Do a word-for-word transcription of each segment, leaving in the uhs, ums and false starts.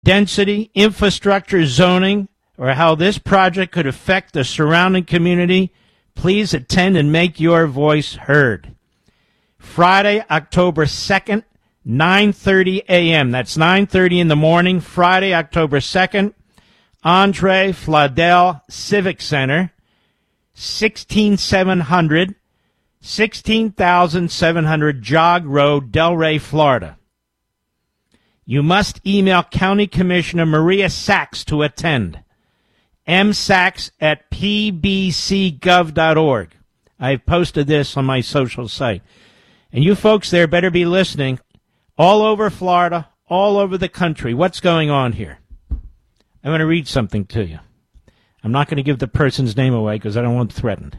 density, infrastructure, zoning, or how this project could affect the surrounding community, please attend and make your voice heard. Friday, October second, nine thirty a.m. That's nine thirty in the morning, Friday, October second, Andre Fladel Civic Center, sixteen seven hundred, sixteen thousand seven hundred Jog Road, Delray, Florida. You must email County Commissioner Maria Sachs to attend. m sachs at p b c gov dot org. I've posted this on my social site. And you folks there better be listening. All over Florida, all over the country. What's going on here? I'm going to read something to you. I'm not going to give the person's name away because I don't want threatened.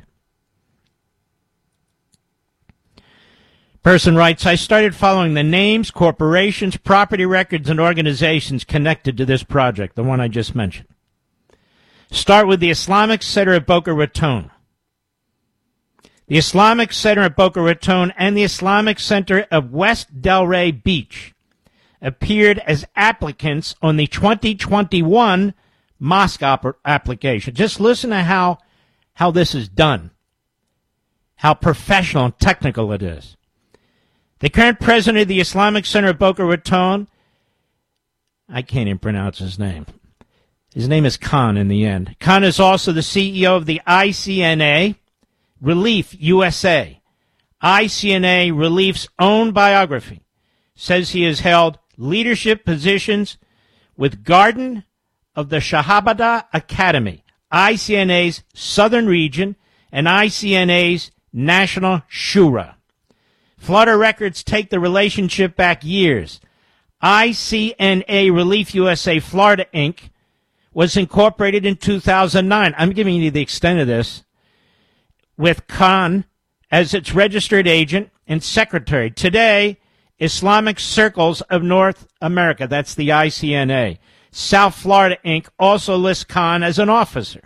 Person writes, I started following the names, corporations, property records, and organizations connected to this project, the one I just mentioned. Start with the Islamic Center of Boca Raton. The Islamic Center of Boca Raton and the Islamic Center of West Delray Beach appeared as applicants on the twenty twenty-one mosque op- application. Just listen to how, how this is done, how professional and technical it is. The current president of the Islamic Center of Boca Raton, I can't even pronounce his name. His name is Khan in the end. Khan is also the C E O of the I C N A, Relief U S A. I C N A Relief's own biography says he has held leadership positions with Garden of the Shahabada Academy, I C N A's Southern Region, and I C N A's National Shura. Florida records take the relationship back years. I C N A Relief U S A Florida, Incorporated was incorporated in two thousand nine. I'm giving you the extent of this. With Khan as its registered agent and secretary. Today, Islamic Circles of North America, that's the I C N A. South Florida, Incorporated also lists Khan as an officer.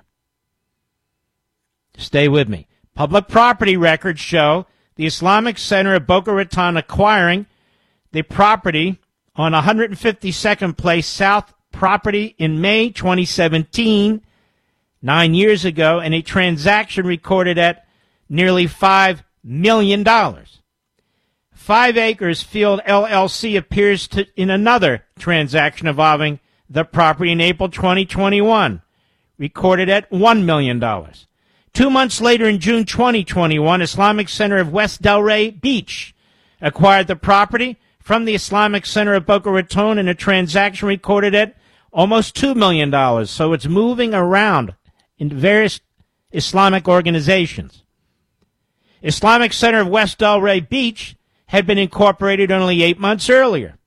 Stay with me. Public property records show the Islamic Center of Boca Raton acquiring the property on one hundred fifty-second Place South property in May twenty seventeen, nine years ago, and a transaction recorded at nearly five million dollars. Five Acres Field L L C appears to, in another transaction involving the property in April twenty twenty-one, recorded at one million dollars. Two months later, in June twenty twenty-one, Islamic Center of West Delray Beach acquired the property from the Islamic Center of Boca Raton in a transaction recorded at almost two million dollars. So it's moving around in various Islamic organizations. Islamic Center of West Delray Beach had been incorporated only eight months earlier.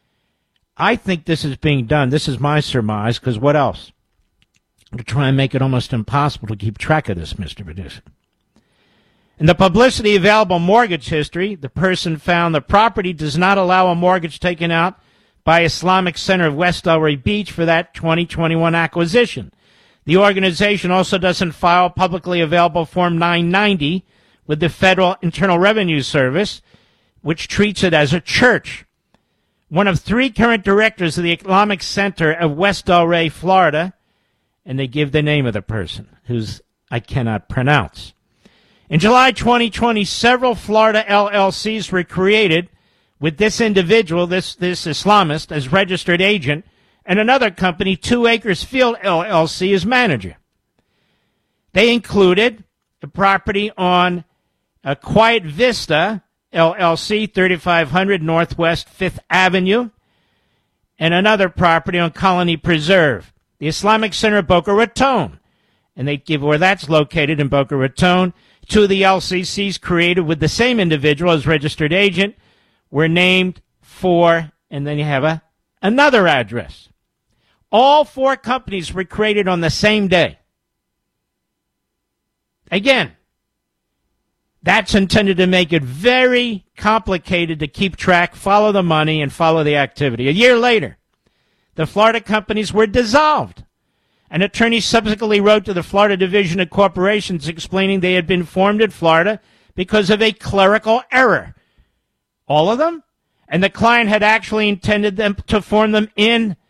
I think this is being done. This is my surmise, because what else? To try and make it almost impossible to keep track of this, Mister Producer. In the publicity available mortgage history, the person found the property does not allow a mortgage taken out by Islamic Center of West Delray Beach for that twenty twenty-one acquisition. The organization also doesn't file publicly available Form nine ninety with the Federal Internal Revenue Service, which treats it as a church. One of three current directors of the Islamic Center of West Delray, Florida, and they give the name of the person, whose I cannot pronounce. In July twenty twenty, several Florida L L Cs were created with this individual, this, this Islamist, as registered agent, and another company, Two Acres Field L L C, as manager. They included the property on uh, Quiet Vista L L C, thirty-five hundred Northwest fifth Avenue, and another property on Colony Preserve, the Islamic Center of Boca Raton, and they give where that's located in Boca Raton. Two of the L C Cs created with the same individual as registered agent were named for, and then you have a another address. All four companies were created on the same day. Again, that's intended to make it very complicated to keep track, follow the money, and follow the activity. A year later, the Florida companies were dissolved. An attorney subsequently wrote to the Florida Division of Corporations explaining they had been formed in Florida because of a clerical error. All of them? And the client had actually intended them to form them in